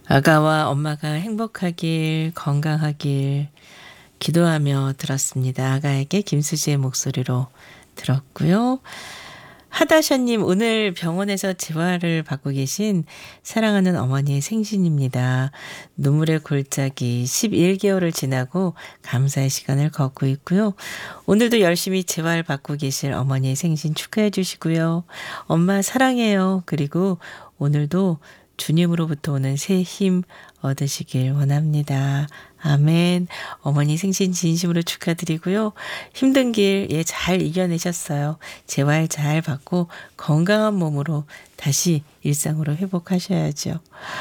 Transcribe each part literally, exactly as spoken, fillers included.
아가와 엄마가 행복하길, 건강하길 기도하며 들었습니다. 아가에게 김수지의 목소리로 들었고요. 하다샤님, 오늘 병원에서 재활을 받고 계신 사랑하는 어머니의 생신입니다. 눈물의 골짜기 십일 개월을 지나고 감사의 시간을 걷고 있고요. 오늘도 열심히 재활 받고 계실 어머니의 생신 축하해 주시고요. 엄마 사랑해요. 그리고 오늘도 주님으로부터 오는 새 힘 얻으시길 원합니다. 아멘. 어머니 생신 진심으로 축하드리고요. 힘든 길 예, 잘 이겨내셨어요. 재활 잘 받고 건강한 몸으로 다시 일상으로 회복하셔야죠.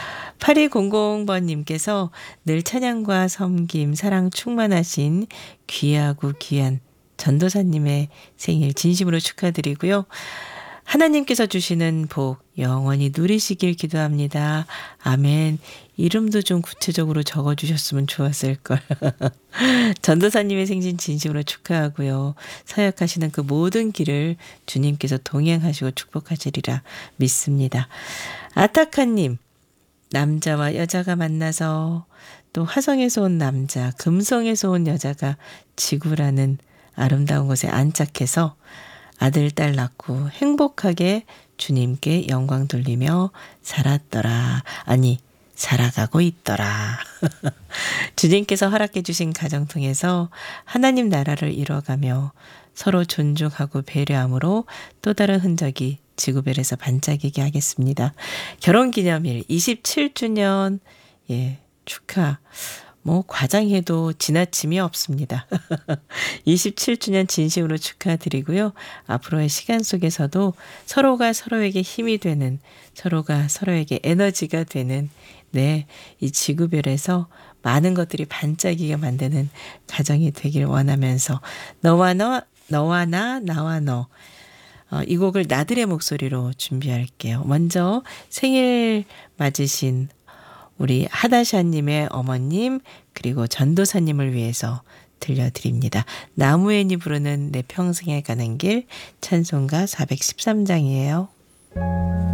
팔이공공번님께서 늘 찬양과 섬김, 사랑 충만하신 귀하고 귀한 전도사님의 생일 진심으로 축하드리고요. 하나님께서 주시는 복 영원히 누리시길 기도합니다. 아멘. 이름도 좀 구체적으로 적어주셨으면 좋았을걸. 전도사님의 생신 진심으로 축하하고요. 사역하시는 그 모든 길을 주님께서 동행하시고 축복하시리라 믿습니다. 아타카님, 남자와 여자가 만나서 또 화성에서 온 남자, 금성에서 온 여자가 지구라는 아름다운 곳에 안착해서 아들, 딸 낳고 행복하게 주님께 영광 돌리며 살았더라. 아니, 살아가고 있더라. 주님께서 허락해 주신 가정 통해서 하나님 나라를 이뤄가며 서로 존중하고 배려함으로 또 다른 흔적이 지구별에서 반짝이게 하겠습니다. 결혼기념일 이십칠 주년 예 축하. 뭐 과장해도 지나침이 없습니다. 이십칠 주년 진심으로 축하드리고요. 앞으로의 시간 속에서도 서로가 서로에게 힘이 되는, 서로가 서로에게 에너지가 되는 네, 이 지구별에서 많은 것들이 반짝이게 만드는 가정이 되길 원하면서 너와 너, 너와 나, 나와 너 어, 이 곡을 나들의 목소리로 준비할게요. 먼저 생일 맞으신 우리 하다샤님의 어머님 그리고 전도사님을 위해서 들려드립니다. 나무엔이 부르는 내 평생에 가는 길 찬송가 사백십삼 장이에요.